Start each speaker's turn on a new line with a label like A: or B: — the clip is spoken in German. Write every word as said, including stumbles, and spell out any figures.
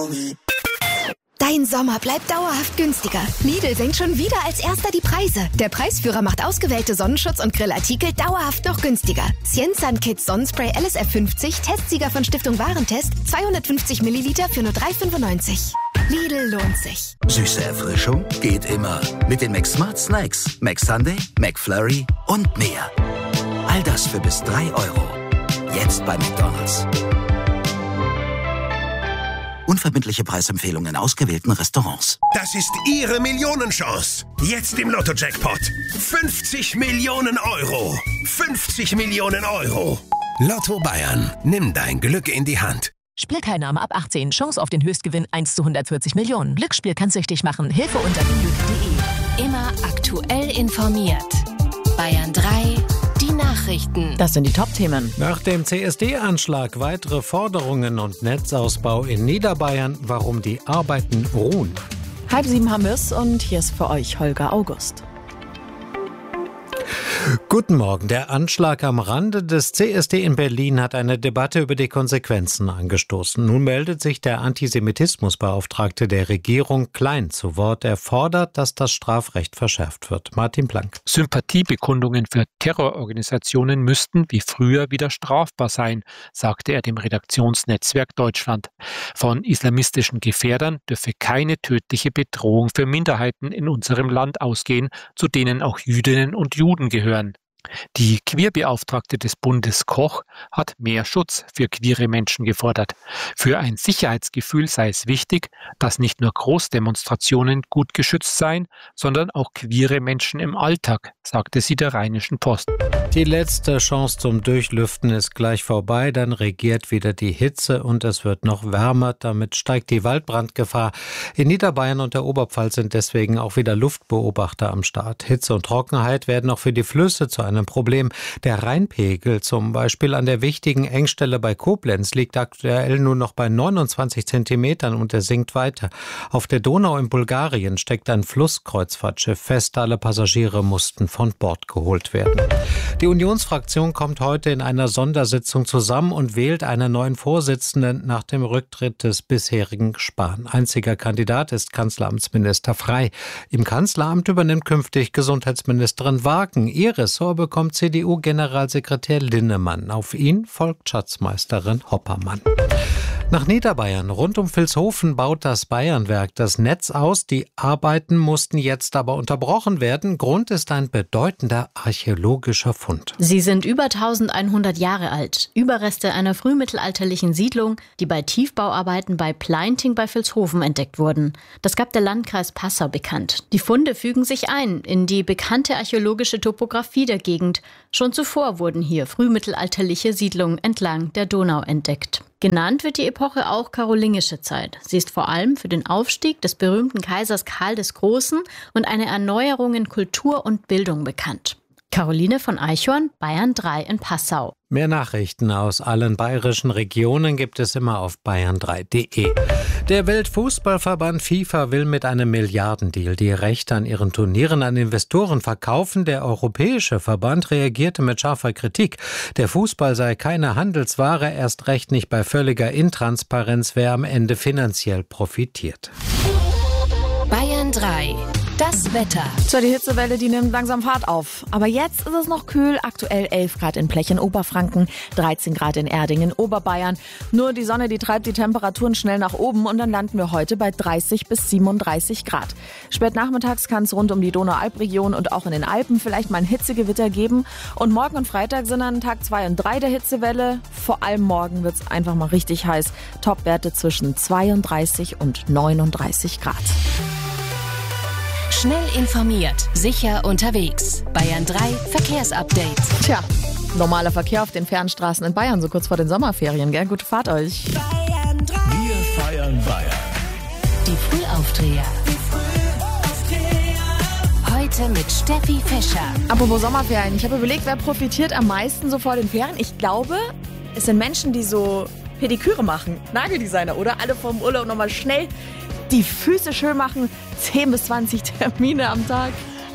A: Dein Sommer bleibt dauerhaft günstiger. Lidl senkt schon wieder als erster die Preise. Der Preisführer macht ausgewählte Sonnenschutz- und Grillartikel dauerhaft noch günstiger. Cienzan Kids Sonnenspray L S F fünfzig, Testsieger von Stiftung Warentest, zweihundertfünfzig Milliliter für nur drei fünfundneunzig. Lidl lohnt sich.
B: Süße Erfrischung geht immer. Mit den McSmart Snacks. McSunday, McFlurry und mehr. All das für bis drei Euro. Jetzt bei McDonald's. Unverbindliche Preisempfehlungen in ausgewählten Restaurants.
C: Das ist Ihre Millionenchance. Jetzt im Lotto-Jackpot. fünfzig Millionen Euro. fünfzig Millionen Euro. Lotto Bayern. Nimm dein Glück in die Hand.
D: Spielteilnahme ab achtzehn. Chance auf den Höchstgewinn eins zu hundertvierzig Millionen. Glücksspiel kann süchtig machen. Hilfe unter glück punkt de.
A: Immer aktuell informiert. Bayern drei. Die Nachrichten.
E: Das sind die Top-Themen.
F: Nach dem C S D-Anschlag weitere Forderungen und Netzausbau in Niederbayern. Warum die Arbeiten ruhen.
E: Halb sieben haben wir es und hier ist für euch Holger August.
F: Guten Morgen. Der Anschlag am Rande des C S D in Berlin hat eine Debatte über die Konsequenzen angestoßen. Nun meldet sich der Antisemitismusbeauftragte der Regierung Klein zu Wort. Er fordert, dass das Strafrecht verschärft wird. Martin Blank.
G: Sympathiebekundungen für Terrororganisationen müssten wie früher wieder strafbar sein, sagte er dem Redaktionsnetzwerk Deutschland. Von islamistischen Gefährdern dürfe keine tödliche Bedrohung für Minderheiten in unserem Land ausgehen, zu denen auch Jüdinnen und Juden gehören. Die Queerbeauftragte des Bundes Koch hat mehr Schutz für queere Menschen gefordert. Für ein Sicherheitsgefühl sei es wichtig, dass nicht nur Großdemonstrationen gut geschützt seien, sondern auch queere Menschen im Alltag, sagte sie der Rheinischen Post.
F: Die letzte Chance zum Durchlüften ist gleich vorbei, dann regiert wieder die Hitze und es wird noch wärmer. Damit steigt die Waldbrandgefahr. In Niederbayern und der Oberpfalz sind deswegen auch wieder Luftbeobachter am Start. Hitze und Trockenheit werden auch für die Flüsse zu einem Problem. Der Rheinpegel zum Beispiel an der wichtigen Engstelle bei Koblenz liegt aktuell nur noch bei neunundzwanzig Zentimetern und er sinkt weiter. Auf der Donau in Bulgarien steckt ein Flusskreuzfahrtschiff fest. Alle Passagiere mussten von Bord geholt werden. Die Unionsfraktion kommt heute in einer Sondersitzung zusammen und wählt einen neuen Vorsitzenden nach dem Rücktritt des bisherigen Spahn. Einziger Kandidat ist Kanzleramtsminister Frey. Im Kanzleramt übernimmt künftig Gesundheitsministerin Wagen. Ihr Ressort bekommt C D U-Generalsekretär Linnemann. Auf ihn folgt Schatzmeisterin Hoppermann. Nach Niederbayern, rund um Vilshofen, baut das Bayernwerk das Netz aus. Die Arbeiten mussten jetzt aber unterbrochen werden. Grund ist ein bedeutender archäologischer Fund.
H: Sie sind über eintausendeinhundert Jahre alt. Überreste einer frühmittelalterlichen Siedlung, die bei Tiefbauarbeiten bei Pleinting bei Vilshofen entdeckt wurden. Das gab der Landkreis Passau bekannt. Die Funde fügen sich ein in die bekannte archäologische Topographie der Gegend. Schon zuvor wurden hier frühmittelalterliche Siedlungen entlang der Donau entdeckt. Genannt wird die Epoche auch karolingische Zeit. Sie ist vor allem für den Aufstieg des berühmten Kaisers Karl des Großen und eine Erneuerung in Kultur und Bildung bekannt. Caroline von Eichhorn, Bayern drei in Passau.
F: Mehr Nachrichten aus allen bayerischen Regionen gibt es immer auf bayern drei punkt de. Der Weltfußballverband FIFA will mit einem Milliardendeal die Rechte an ihren Turnieren an Investoren verkaufen. Der europäische Verband reagierte mit scharfer Kritik. Der Fußball sei keine Handelsware, erst recht nicht bei völliger Intransparenz, wer am Ende finanziell profitiert.
A: Bayern drei. Das Wetter.
E: So, die Hitzewelle, die nimmt langsam Fahrt auf. Aber jetzt ist es noch kühl. Aktuell elf Grad in Plech in Oberfranken, dreizehn Grad in Erding in Oberbayern. Nur die Sonne, die treibt die Temperaturen schnell nach oben und dann landen wir heute bei dreißig bis siebenunddreißig Grad. Spät nachmittags kann es rund um die Donau-Alp-Region und auch in den Alpen vielleicht mal ein Hitzegewitter geben. Und morgen und Freitag sind dann Tag zwei und drei der Hitzewelle. Vor allem morgen wird es einfach mal richtig heiß. Topwerte zwischen zweiunddreißig und neununddreißig Grad.
A: Schnell informiert, sicher unterwegs. Bayern drei Verkehrsupdate.
E: Tja, normaler Verkehr auf den Fernstraßen in Bayern, so kurz vor den Sommerferien, gell? Gute Fahrt euch.
A: Bayern drei.
C: Wir feiern Bayern.
A: Die Frühaufdreher. Heute mit Steffi Fischer.
E: Apropos Sommerferien, ich habe überlegt, wer profitiert am meisten so vor den Ferien. Ich glaube, es sind Menschen, die so Pediküre machen. Nageldesigner, oder? Alle vorm Urlaub nochmal schnell die Füße schön machen. zehn bis zwanzig Termine am Tag.